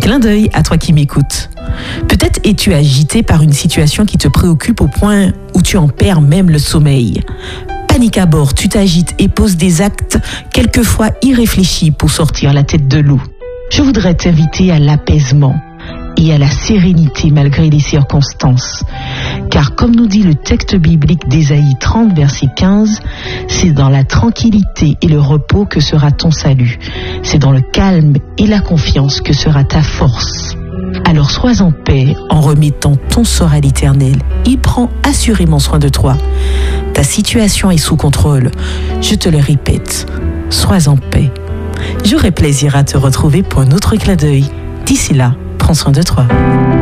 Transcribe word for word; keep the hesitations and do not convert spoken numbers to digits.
Clin d'œil à toi qui m'écoutes. Peut-être es-tu agité par une situation qui te préoccupe au point où tu en perds même le sommeil. Panique à bord, tu t'agites et poses des actes quelquefois irréfléchis pour sortir la tête de l'eau. Je voudrais t'inviter à l'apaisement et à la sérénité malgré les circonstances. Car comme nous dit le texte biblique d'Ésaïe trente, verset quinze, c'est dans la tranquillité et le repos que sera ton salut. C'est dans le calme et la confiance que sera ta force. Alors sois en paix en remettant ton sort à l'Éternel. Il prend assurément soin de toi. Ta situation est sous contrôle. Je te le répète, sois en paix. J'aurai plaisir à te retrouver pour un autre clin d'œil. D'ici là, prends soin de toi.